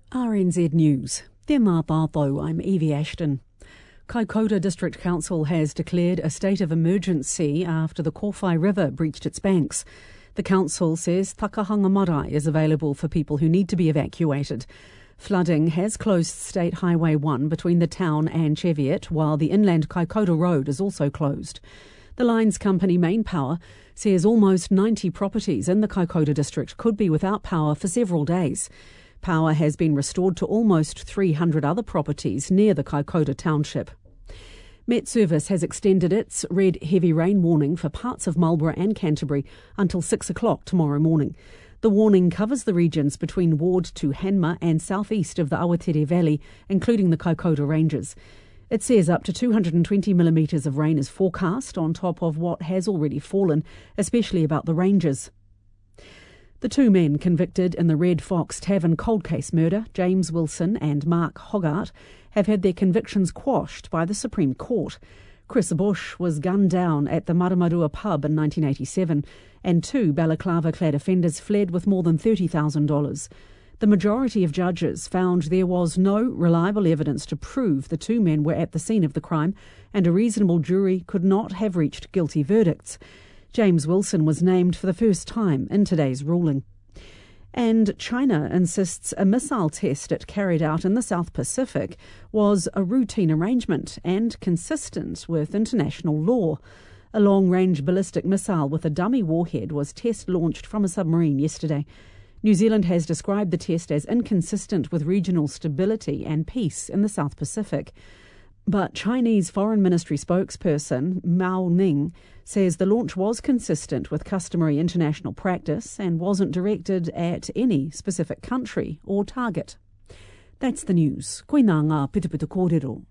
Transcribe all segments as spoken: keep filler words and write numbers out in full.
R N Z News. Tēnā tātou, I'm Evie Ashton. Kaikoura District Council has declared a state of emergency after the Kōwhai River breached its banks. The council says Takahanga Marae is available for people who need to be evacuated. Flooding has closed State Highway one between the town and Cheviot, while the inland Kaikoura Road is also closed. The lines company Main Power says almost ninety properties in the Kaikoura district could be without power for several days. Power has been restored to almost three hundred other properties near the Kaikoura township. Met Service has extended its red heavy rain warning for parts of Marlborough and Canterbury until six o'clock tomorrow morning. The warning covers the regions between Ward to Hanma and southeast of the Awatere Valley, including the Kaikoura Ranges. It says up to two hundred twenty millimetres of rain is forecast on top of what has already fallen, especially about the ranges. The two men convicted in the Red Fox Tavern cold case murder, James Wilson and Mark Hoggart, have had their convictions quashed by the Supreme Court. Chris Bush was gunned down at the Maramarua pub in nineteen eighty-seven, and two balaclava-clad offenders fled with more than thirty thousand dollars. The majority of judges found there was no reliable evidence to prove the two men were at the scene of the crime, and a reasonable jury could not have reached guilty verdicts. James Wilson was named for the first time in today's ruling. And China insists a missile test it carried out in the South Pacific was a routine arrangement and consistent with international law. A long-range ballistic missile with a dummy warhead was test-launched from a submarine yesterday. New Zealand has described the test as inconsistent with regional stability and peace in the South Pacific. But Chinese Foreign Ministry spokesperson Mao Ning says the launch was consistent with customary international practice and wasn't directed at any specific country or target. That's the news. Koe nā ngā pitupitu kōrero.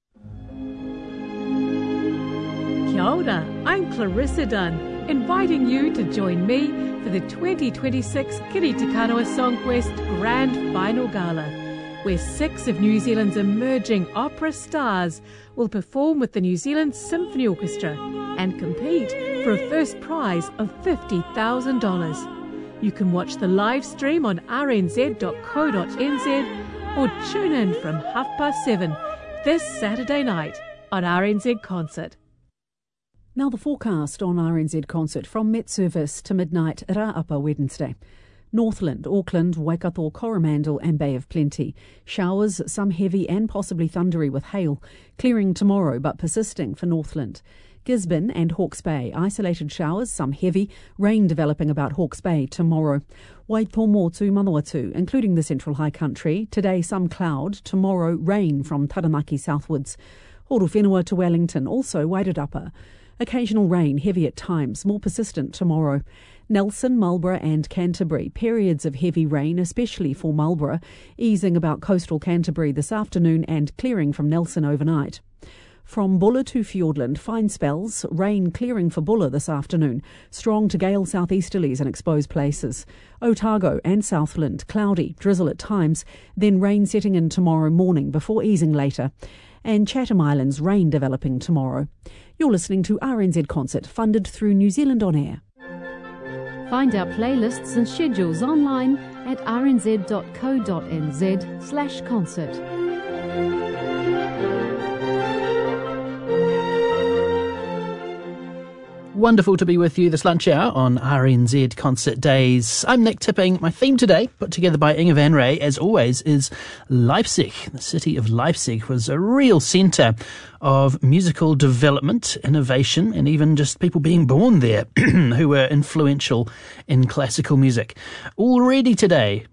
Kia ora, I'm Clarissa Dunn, inviting you to join me for the twenty twenty-six Kiri Te Kanawa Songquest Grand Final Gala, where six of New Zealand's emerging opera stars will perform with the New Zealand Symphony Orchestra and compete for a first prize of fifty thousand dollars. You can watch the live stream on r n z dot co dot n z or tune in from half past seven this Saturday night on R N Z Concert. Now the forecast on R N Z Concert from Met Service to midnight Rāapa Wednesday. Northland, Auckland, Waikato, Coromandel and Bay of Plenty. Showers, some heavy and possibly thundery with hail. Clearing tomorrow but persisting for Northland. Gisborne and Hawke's Bay, isolated showers, some heavy. Rain developing about Hawke's Bay tomorrow. Waitomo to Manawatu, including the Central High Country. Today some cloud, tomorrow rain from Taranaki southwards. Horowhenua to Wellington, also Wairarapa. Occasional rain, heavy at times, more persistent tomorrow. Nelson, Marlborough and Canterbury, periods of heavy rain, especially for Marlborough, easing about coastal Canterbury this afternoon and clearing from Nelson overnight. From Buller to Fiordland, fine spells, rain clearing for Buller this afternoon, strong to gale southeasterlies in exposed places. Otago and Southland, cloudy, drizzle at times, then rain setting in tomorrow morning before easing later. And Chatham Islands, rain developing tomorrow. You're listening to R N Z Concert, funded through New Zealand On Air. Find our playlists and schedules online at r n z dot co dot n z slash concert. Wonderful to be with you this lunch hour on R N Z Concert Days. I'm Nick Tipping. My theme today, put together by Inge Van Ray, as always, is Leipzig. The city of Leipzig was a real centre of musical development, innovation, and even just people being born there who were influential in classical music. Already today,